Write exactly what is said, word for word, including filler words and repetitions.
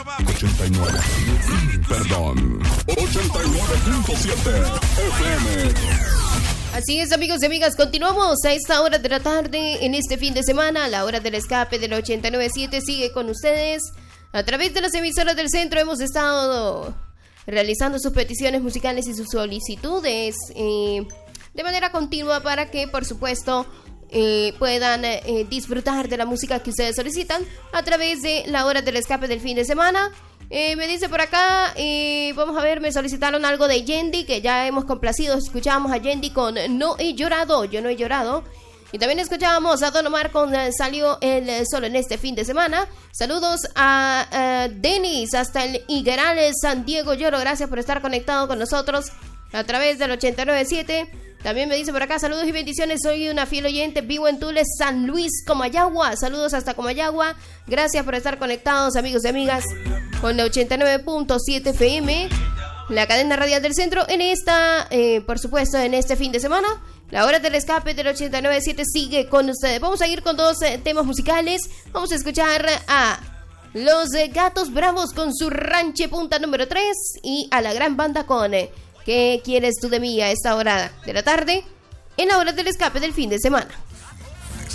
ochenta y nueve, perdón, ochenta y nueve punto siete F M. Así es, amigos y amigas, continuamos a esta hora de la tarde en este fin de semana. La hora del escape del ochenta y nueve punto siete sigue con ustedes. A través de las emisoras del centro hemos estado realizando sus peticiones musicales y sus solicitudes eh, de manera continua para que, por supuesto, eh, puedan eh, disfrutar de la música que ustedes solicitan a través de la hora del escape del fin de semana. Eh, me dice por acá, eh, vamos a ver, me solicitaron algo de Yendi, que ya hemos complacido. Escuchábamos a Yendi con No He Llorado, Yo No He Llorado. Y también escuchábamos a Don Omar con uh, Salió el uh, Sol en este fin de semana. Saludos a uh, Denis hasta el Higueral San Diego Lloro. Gracias por estar conectado con nosotros a través del ochenta y nueve punto siete. También me dice por acá, saludos y bendiciones, soy una fiel oyente, vivo en Tules, San Luis, Comayagua. Saludos hasta Comayagua. Gracias por estar conectados, amigos y amigas, con la ochenta y nueve punto siete F M, la cadena radial del centro, en esta, eh, por supuesto, en este fin de semana. La hora del escape del ochenta y nueve punto siete sigue con ustedes. Vamos a ir con dos eh, temas musicales. Vamos a escuchar a Los eh, Gatos Bravos con su Ranche Punta número tres y a la gran banda con eh, ¿Qué quieres tú de mí? A esta hora de la tarde, en la hora del escape del fin de semana.